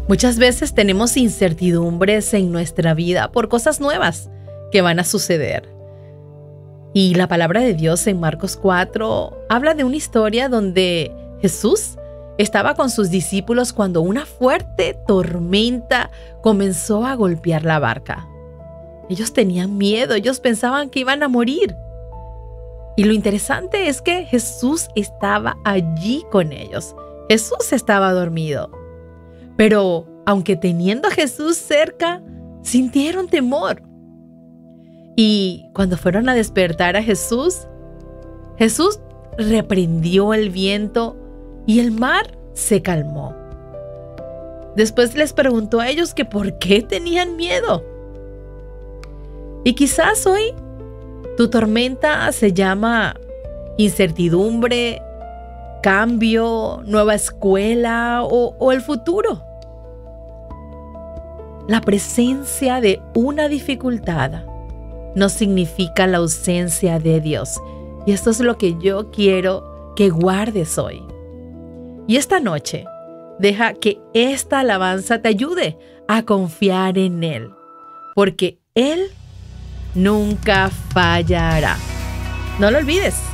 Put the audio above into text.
Muchas veces tenemos incertidumbres en nuestra vida por cosas nuevas que van a suceder. Y la palabra de Dios en Marcos 4 habla de una historia donde Jesús estaba con sus discípulos cuando una fuerte tormenta comenzó a golpear la barca. Ellos tenían miedo, ellos pensaban que iban a morir. Y lo interesante es que Jesús estaba allí con ellos. Jesús estaba dormido. Pero aunque teniendo a Jesús cerca, sintieron temor. Y cuando fueron a despertar a Jesús, Jesús reprendió el viento y el mar se calmó. Después les preguntó a ellos que por qué tenían miedo. Y quizás hoy tu tormenta se llama incertidumbre, cambio, nueva escuela o el futuro. La presencia de una dificultad no significa la ausencia de Dios. Y esto es lo que yo quiero que guardes hoy. Y esta noche, deja que esta alabanza te ayude a confiar en Él, porque Él nunca fallará. No lo olvides.